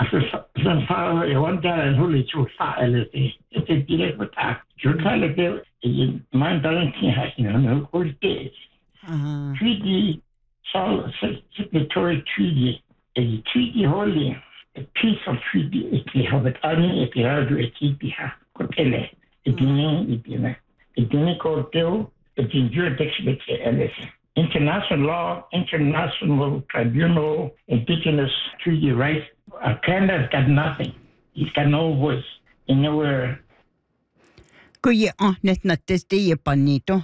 sen far jeg var der en hul I to far eller det direkt på tak. Jo kalder det man der ikke har noget godt det. Treaty så signatory treaty. The treaty holding a peaceful treaty it have it ani it have it biha kotele. It didn't go to the jurisdiction of international law, international tribunal, indigenous treaty rights. Canada's got nothing. He's got no voice in nowhere. Kuya net na testi panito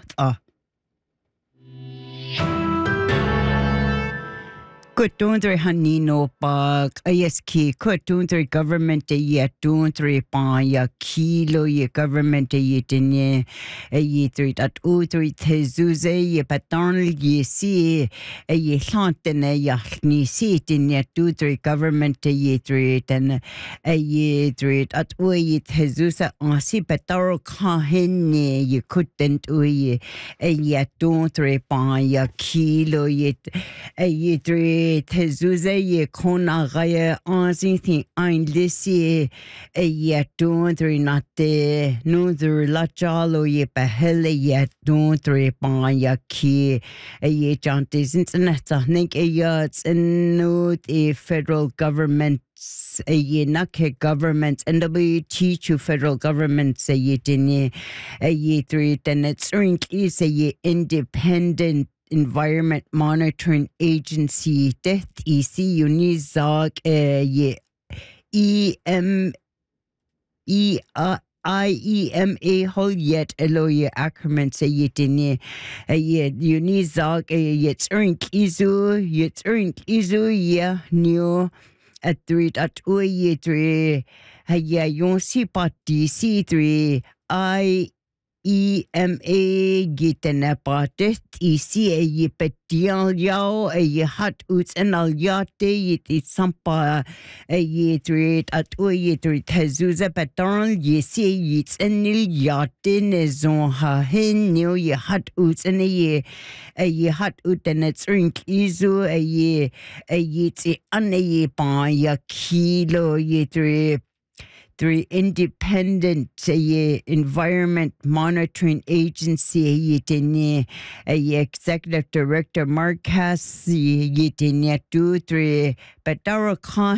Kutundri hanino pa ISK kutundri government ye tundri pa ya kilo ye government ye tinye ye trit at utri tezuze ye patan ye si ye chantene ya ni si tinye tundri government ye trit and ye trit at ye tezusa si pataro kahene ye kutent ye tundri pa ya kilo ye trit Tezuze ye kona gaya anzi thi ein lisi ye tundri nate nudru la chalo ye pahele ye tundri pa ya ki ye chantes internet nik yats nud federal government ye nake government NWT to federal government say ye dinye ye three then it's is ye independent Environment Monitoring Agency death EC Unizag ye IEMA hol yet eloye ackerman say yetini ye Unizag yet izu ya new at 3 at ye 3 ya yon si party C3 EMA gitene partet isi ye petial yao ye hat uts en al yate ye sampa ye trit at ye trit hazuza petan ye si yits en il yate ne zon ha hen new ye hat uts en ye hat ut en it's rink izu ye yits an ye pa ya kilo ye trit three independent environment monitoring agency ye executive director Marcus ye two three petaro khan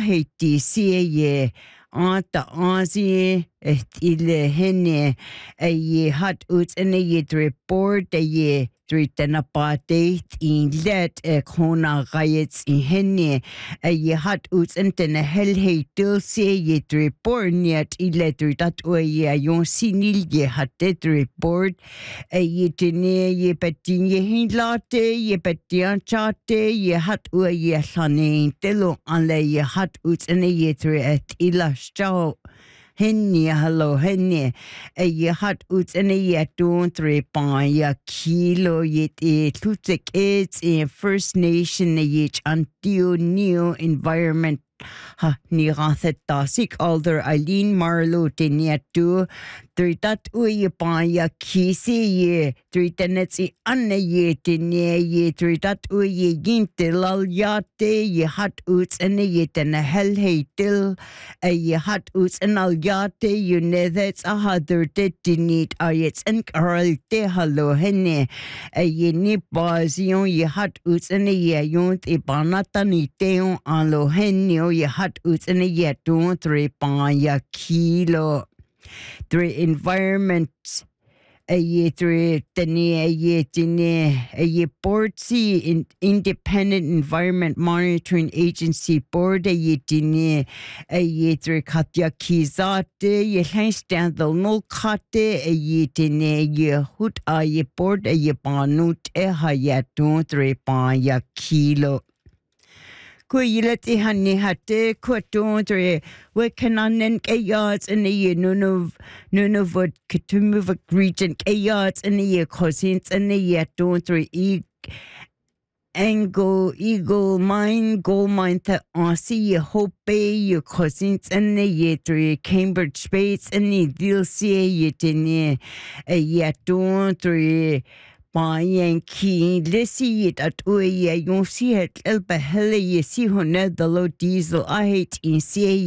ye anta anzi ile hene ye hat ut en ye report ye tritana party in let kona riots in hene ye hat ut entene hel hetel se ye report net ile tritat o ye yon sinil ye hat report ye tene ye petin ye hinlate ye petian chate ye hat o ye sane telo anle ye hat ut en ye tret ila stau Henny, hello, Henny. Ye hat ut en ye don't repan ya kilo yet a tutek it's a First Nation yet until new environment. Ha ni rathet tasik alder Eileen Marlowe teniatu tritat uye pa ya kisi ye tritanetsi anne ye tenie ye tritat uye ginte lal yate ye hat uts ene ye ten hel heitil ye hat uts enal yate you nedets a hader tinit ayets en karl te hallo hene ye ni bazion ye hat uts ene ye yont e banata ni teon alo hene ye hat uts en ye don't repan ya kilo three environment ye three tene ye tene ye board in independent environment monitoring agency board ye tene ye three katya kizate ye handstand the no kate ye tene ye hut ye board ye panut ha ya don't repan ya kilo Kuilati honey hatte quatontre we cananen yards in the year none of what to move a region yards in the year cousins in the year don't eagle mine gold mine that see you hope your cousins and the year three Cambridge space and the deal see you tin a year don't Yankee, Lissy it at Uya, you see it, Elba Helle, you see her net the low diesel, I hate in